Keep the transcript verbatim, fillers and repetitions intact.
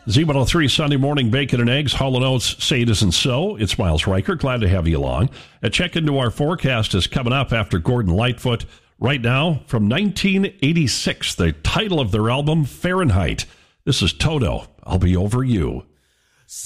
Z one oh three Sunday Morning Bacon and Eggs. Hall and Oates say it isn't so. It's Miles Riker. Glad to have you along. A check into our forecast is coming up after Gordon Lightfoot. Right now, from nineteen eighty-six, the title of their album, Fahrenheit. This is Toto. I'll Be Over You.